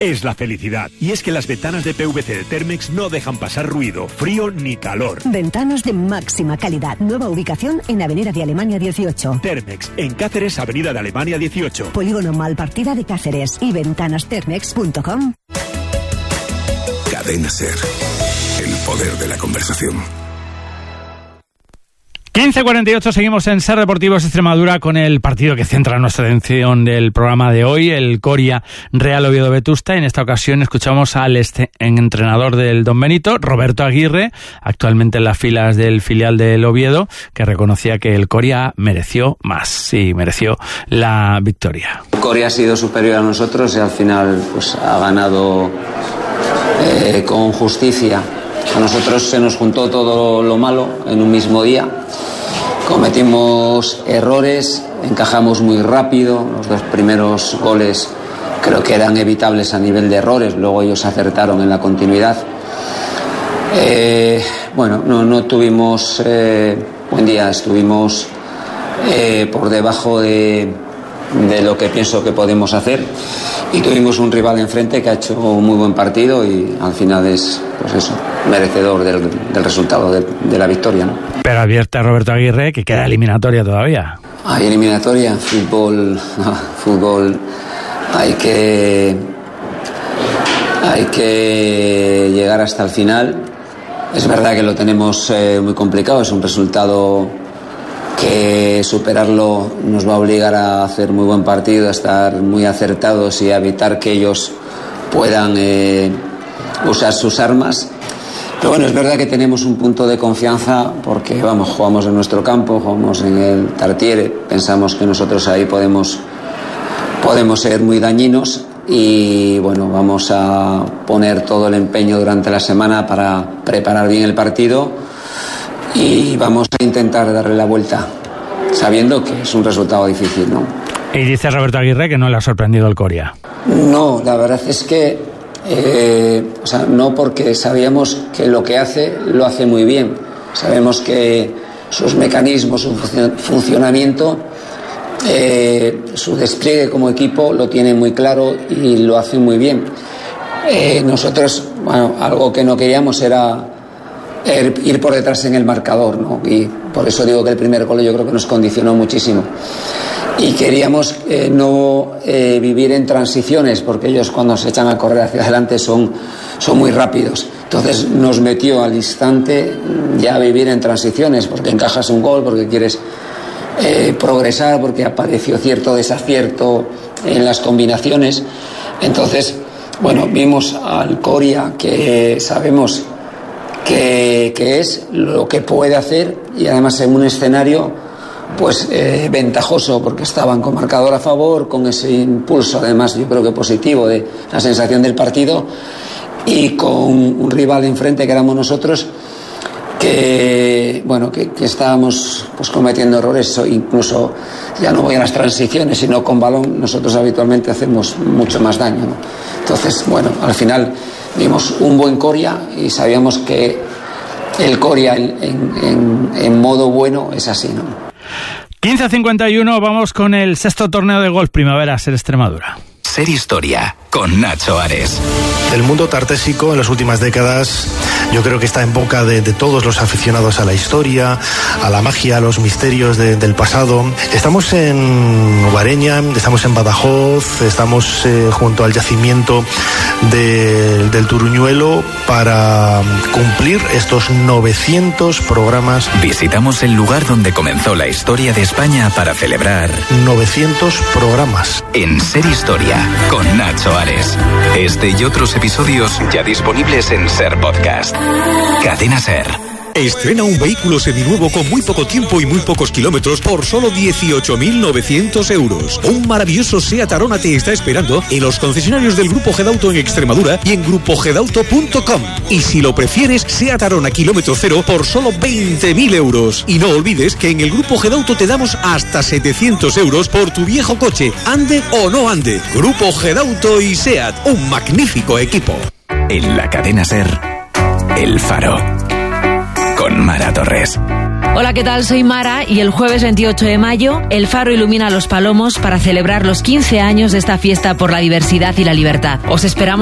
es la felicidad. Y es que las ventanas de PVC de Thermex no dejan pasar ruido, frío ni calor. Ventanas de máxima calidad. Nueva ubicación en Avenida de Alemania 18. Thermex, en Cáceres, Avenida de Alemania 18. Polígono Malpartida de Cáceres y ventanastermex.com. Cadena SER. El poder de la conversación. 15:48, seguimos en SER Deportivos Extremadura con el partido que centra nuestra atención del programa de hoy, el Coria Real Oviedo Vetusta. En esta ocasión escuchamos al entrenador del Don Benito, Roberto Aguirre, actualmente en las filas del filial del Oviedo, que reconocía que el Coria mereció más y mereció la victoria. El Coria ha sido superior a nosotros y al final pues ha ganado con justicia. A nosotros se nos juntó todo lo malo en un mismo día. Cometimos errores, encajamos muy rápido. Los dos primeros goles creo que eran evitables a nivel de errores. Luego ellos acertaron en la continuidad. No tuvimos buen día. Estuvimos por debajo de lo que pienso que podemos hacer. Y tuvimos un rival enfrente que ha hecho un muy buen partido y al final es, pues eso, merecedor del resultado de la victoria, ¿no? Pero advierte Roberto Aguirre que queda eliminatoria todavía. Hay eliminatoria, fútbol, hay que llegar hasta el final. Es verdad que lo tenemos muy complicado, es un resultado que superarlo nos va a obligar a hacer muy buen partido, a estar muy acertados y a evitar que ellos puedan usar sus armas. Pero bueno, es verdad que tenemos un punto de confianza porque jugamos en nuestro campo, jugamos en el Tartiere, pensamos que nosotros ahí podemos ser muy dañinos y bueno, vamos a poner todo el empeño durante la semana para preparar bien el partido y vamos a intentar darle la vuelta, sabiendo que es un resultado difícil, ¿no? Y dice Roberto Aguirre que no le ha sorprendido el Coria. No, la verdad es que no, porque sabíamos que lo que hace, lo hace muy bien. Sabemos que sus mecanismos, su funcionamiento, su despliegue como equipo lo tiene muy claro y lo hace muy bien. Nosotros, algo que no queríamos era ir por detrás en el marcador, ¿no? Y por eso digo que el primer gol yo creo que nos condicionó muchísimo. Y queríamos no vivir en transiciones, porque ellos cuando se echan a correr hacia adelante son muy rápidos. Entonces nos metió al instante ya a vivir en transiciones, porque encajas un gol, porque quieres progresar, porque apareció cierto desacierto en las combinaciones. Entonces, vimos al Coria que sabemos que es lo que puede hacer y además en un escenario ventajoso porque estaban con marcador a favor, con ese impulso además yo creo que positivo de la sensación del partido y con un rival enfrente que éramos nosotros que estábamos cometiendo errores, incluso ya no voy a las transiciones sino con balón nosotros habitualmente hacemos mucho más daño, ¿no? Entonces al final vimos un buen Coria y sabíamos que el Coria en modo bueno es así, ¿no? 15:51, vamos con el sexto torneo de golf Primavera SER Extremadura. SER Historia, con Nacho Ares. El mundo tartésico en las últimas décadas yo creo que está en boca de todos los aficionados a la historia, a la magia, a los misterios del pasado. Estamos en Ubareña, estamos en Badajoz, estamos junto al yacimiento del Turuñuelo para cumplir estos 900 programas. Visitamos el lugar donde comenzó la historia de España para celebrar 900 programas. En SER Historia, con Nacho Ares. Este y otros episodios ya disponibles en SER Podcast. Cadena SER. Estrena un vehículo seminuevo con muy poco tiempo y muy pocos kilómetros por solo 18.900 euros. Un maravilloso SEAT Arona te está esperando en los concesionarios del Grupo Gedauto en Extremadura y en grupogedauto.com. Y si lo prefieres, SEAT Arona kilómetro cero por solo 20.000 euros. Y no olvides que en el Grupo Gedauto te damos hasta 700 euros por tu viejo coche, ande o no ande. Grupo Gedauto y SEAT, un magnífico equipo. En la cadena SER, El Faro. Con Mara Torres. Hola, ¿qué tal? Soy Mara y el jueves 28 de mayo el Faro ilumina Los Palomos para celebrar los 15 años de esta fiesta por la diversidad y la libertad. Os esperamos